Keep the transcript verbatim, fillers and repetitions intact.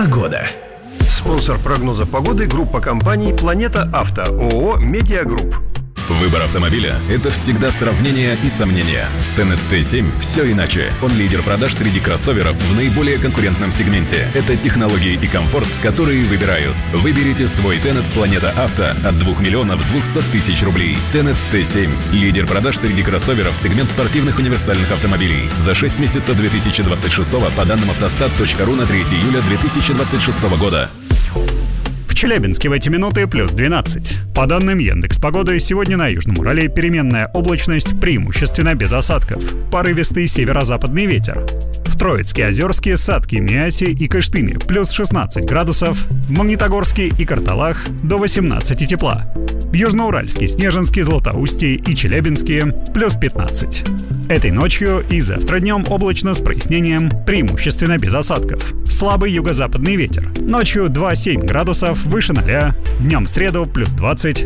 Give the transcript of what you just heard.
Погода. Спонсор прогноза погоды — группа компаний «Планета Авто», ООО «Медиагрупп». Выбор автомобиля – это всегда сравнение и сомнения. С Tenet ти семь все иначе. Он лидер продаж среди кроссоверов в наиболее конкурентном сегменте. Это технологии и комфорт, которые выбирают. Выберите свой Tenet Планета Авто от двух миллионов двухсот тысяч рублей. Tenet ти семь – лидер продаж среди кроссоверов сегмент спортивных универсальных автомобилей. За шесть месяцев две тысячи двадцать шестого по данным автостат точка ру на третье июля две тысячи двадцать шестого года. В Челябинске в эти минуты плюс двенадцать. По данным Яндекс.Погоды, сегодня на Южном Урале переменная облачность, преимущественно без осадков. Порывистый северо-западный ветер. В Троицке, Озерске, Сатке, Миасе и Кыштыме плюс шестнадцать градусов. В Магнитогорске и Карталах до восемнадцати тепла. В Южноуральске, Снежинске, Златоусте и Челябинске плюс пятнадцать. Этой ночью и завтра днем облачно с прояснением, преимущественно без осадков. Слабый юго-западный ветер. Ночью два-семь градусов, выше ноля. Днем в среду плюс двадцать.